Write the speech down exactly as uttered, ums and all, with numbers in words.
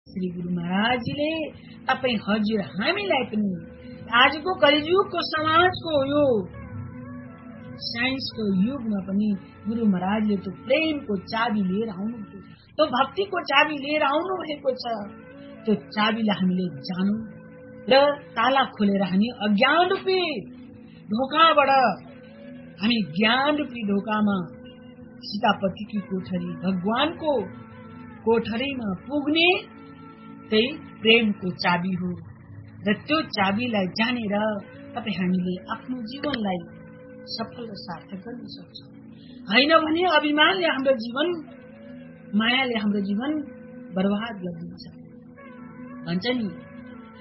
श्री गुरु महाराजजीले तपाई हजुर हामीलाई पनि आजको कलियुगको समाजको यो साइन्सको युगमा पनि गुरु महाराजले त्यो प्रेमको चाबी लिएर आउनुभयो, त्यो भक्तिको चाबी लिएर आउनु भएको छ। त्यो चाबीलाई हामीले जानु र ताला खोलेर हामी अज्ञान रूपी ढोकाबाट हामी ज्ञान रूपी ढोकामा सीतापतिकी कोठरी भगवानको कोठरीमा पुग्ने त्यही प्रेमको चाबी हो। र त्यो चाबीलाई जानेर तपाईँ हामीले आफ्नो जीवनलाई सफल र सार्थक गर्न सक्छौँ। होइन भने अभिमानले हाम्रो जीवन, मायाले हाम्रो जीवन बर्बाद गरिदिन्छ भन्छ नि।